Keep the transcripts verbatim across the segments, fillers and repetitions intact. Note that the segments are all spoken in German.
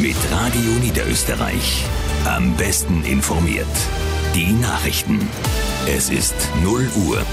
mit Radio Niederösterreich. Am besten informiert. Die Nachrichten. Es ist null Uhr.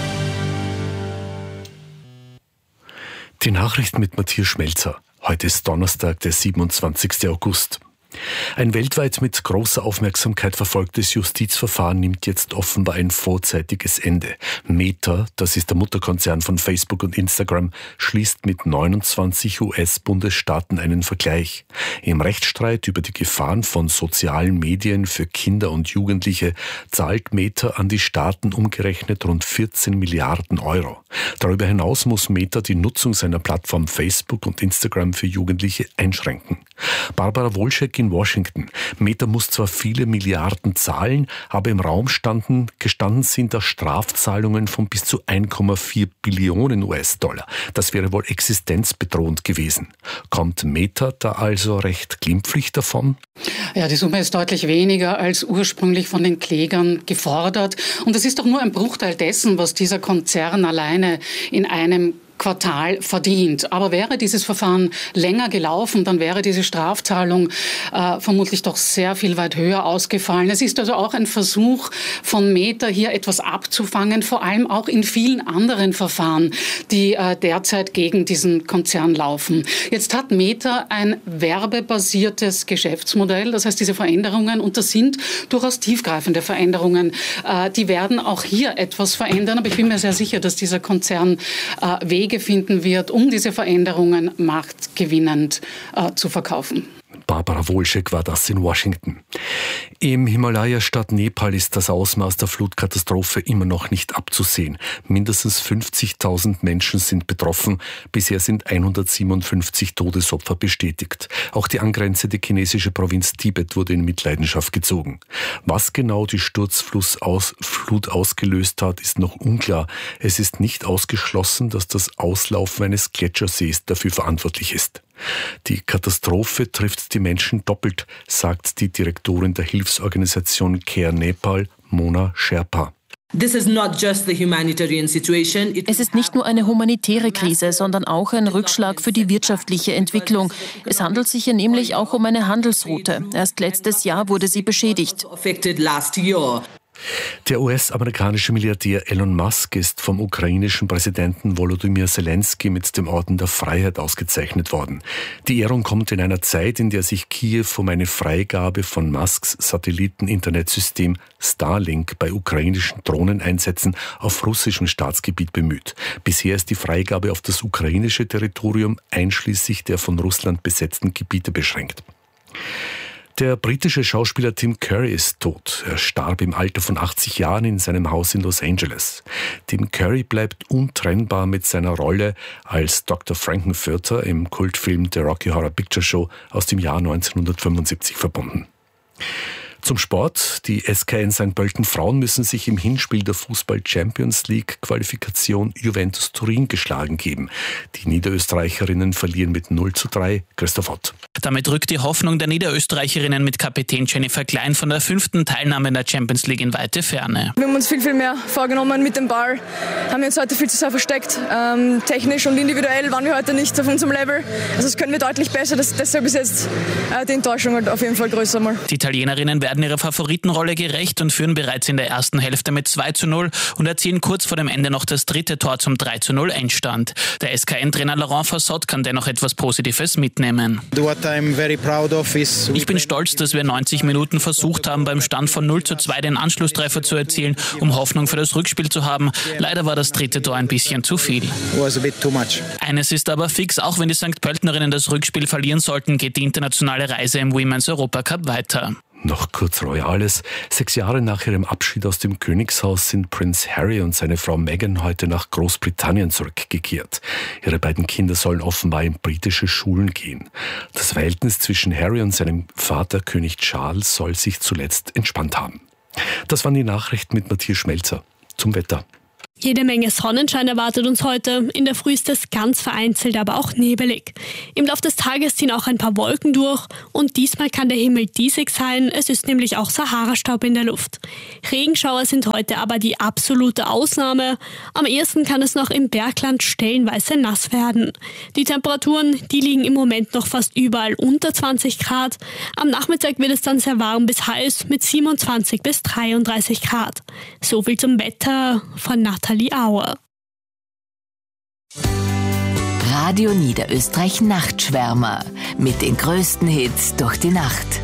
Die Nachrichten mit Matthias Schmelzer. Heute ist Donnerstag, der siebenundzwanzigster August. Ein weltweit mit großer Aufmerksamkeit verfolgtes Justizverfahren nimmt jetzt offenbar ein vorzeitiges Ende. Meta, das ist der Mutterkonzern von Facebook und Instagram, schließt mit neunundzwanzig U S-Bundesstaaten einen Vergleich. Im Rechtsstreit über die Gefahren von sozialen Medien für Kinder und Jugendliche zahlt Meta an die Staaten umgerechnet rund vierzehn Milliarden Euro. Darüber hinaus muss Meta die Nutzung seiner Plattform Facebook und Instagram für Jugendliche einschränken. Barbara Wolschek in Washington. Meta muss zwar viele Milliarden zahlen, aber im Raum standen, gestanden sind da Strafzahlungen von bis zu eins Komma vier Billionen U S-Dollar. Das wäre wohl existenzbedrohend gewesen. Kommt Meta da also recht glimpflich davon? Ja, die Summe ist deutlich weniger als ursprünglich von den Klägern gefordert. Und es ist doch nur ein Bruchteil dessen, was dieser Konzern alleine in einem Quartal verdient. Aber wäre dieses Verfahren länger gelaufen, dann wäre diese Strafzahlung äh, vermutlich doch sehr viel weit höher ausgefallen. Es ist also auch ein Versuch von Meta, hier etwas abzufangen, vor allem auch in vielen anderen Verfahren, die äh, derzeit gegen diesen Konzern laufen. Jetzt hat Meta ein werbebasiertes Geschäftsmodell. Das heißt, diese Veränderungen, und das sind durchaus tiefgreifende Veränderungen, äh, die werden auch hier etwas verändern. Aber ich bin mir sehr sicher, dass dieser Konzern äh, Wege finden wird, um diese Veränderungen marktgewinnend äh, zu verkaufen. Barbara Wolschek war das in Washington. Im Himalaya-Staat Nepal ist das Ausmaß der Flutkatastrophe immer noch nicht abzusehen. Mindestens fünfzigtausend Menschen sind betroffen. Bisher sind hundertsiebenundfünfzig Todesopfer bestätigt. Auch die angrenzende chinesische Provinz Tibet wurde in Mitleidenschaft gezogen. Was genau die Sturzflut aus, Flut ausgelöst hat, ist noch unklar. Es ist nicht ausgeschlossen, dass das Auslaufen eines Gletschersees dafür verantwortlich ist. Die Katastrophe trifft die Menschen doppelt, sagt die Direktorin der Hilfsorganisation Care Nepal, Mona Sherpa. Es ist nicht nur eine humanitäre Krise, sondern auch ein Rückschlag für die wirtschaftliche Entwicklung. Es handelt sich hier nämlich auch um eine Handelsroute. Erst letztes Jahr wurde sie beschädigt. Der U S-amerikanische Milliardär Elon Musk ist vom ukrainischen Präsidenten Volodymyr Zelensky mit dem Orden der Freiheit ausgezeichnet worden. Die Ehrung kommt in einer Zeit, in der sich Kiew um eine Freigabe von Musks Satelliten-Internetsystem Starlink bei ukrainischen Drohneneinsätzen auf russischem Staatsgebiet bemüht. Bisher ist die Freigabe auf das ukrainische Territorium einschließlich der von Russland besetzten Gebiete beschränkt. Der britische Schauspieler Tim Curry ist tot. Er starb im Alter von achtzig Jahren in seinem Haus in Los Angeles. Tim Curry bleibt untrennbar mit seiner Rolle als Doktor Frankenfurter im Kultfilm The Rocky Horror Picture Show aus dem Jahr neunzehnhundertfünfundsiebzig verbunden. Zum Sport. Die S K N Sankt Pölten Frauen müssen sich im Hinspiel der Fußball-Champions-League-Qualifikation Juventus Turin geschlagen geben. Die Niederösterreicherinnen verlieren mit null zu drei. Christoph Ott. Damit rückt die Hoffnung der Niederösterreicherinnen mit Kapitän Jennifer Klein von der fünften Teilnahme in der Champions League in weite Ferne. Wir haben uns viel, viel mehr vorgenommen mit dem Ball. Haben wir uns heute viel zu sehr versteckt. Ähm, technisch und individuell waren wir heute nicht auf unserem Level. Also das können wir deutlich besser. Das, deshalb ist jetzt äh, die Enttäuschung halt auf jeden Fall größer mal. Die Italienerinnen werden ihrer Favoritenrolle gerecht und führen bereits in der ersten Hälfte mit zwei zu null und erzielen kurz vor dem Ende noch das dritte Tor zum drei zu null Endstand. Der S K N-Trainer Laurent Fassot kann dennoch etwas Positives mitnehmen. Ich bin stolz, dass wir neunzig Minuten versucht haben, beim Stand von null zu zwei den Anschlusstreffer zu erzielen, um Hoffnung für das Rückspiel zu haben. Leider war das dritte Tor ein bisschen zu viel. Eines ist aber fix, auch wenn die Sankt Pöltenerinnen das Rückspiel verlieren sollten, geht die internationale Reise im Women's Europacup weiter. Noch kurz Royales. Sechs Jahre nach ihrem Abschied aus dem Königshaus sind Prinz Harry und seine Frau Meghan heute nach Großbritannien zurückgekehrt. Ihre beiden Kinder sollen offenbar in britische Schulen gehen. Das Verhältnis zwischen Harry und seinem Vater König Charles soll sich zuletzt entspannt haben. Das waren die Nachrichten mit Matthias Schmelzer. Zum Wetter. Jede Menge Sonnenschein erwartet uns heute. In der Früh ist es ganz vereinzelt, aber auch nebelig. Im Laufe des Tages ziehen auch ein paar Wolken durch und diesmal kann der Himmel diesig sein. Es ist nämlich auch Sahara-Staub in der Luft. Regenschauer sind heute aber die absolute Ausnahme. Am ehesten kann es noch im Bergland stellenweise nass werden. Die Temperaturen, die liegen im Moment noch fast überall unter zwanzig Grad. Am Nachmittag wird es dann sehr warm bis heiß mit siebenundzwanzig bis dreiunddreißig Grad. So viel zum Wetter von Nathalie Auer. Radio Niederösterreich Nachtschwärmer mit den größten Hits durch die Nacht.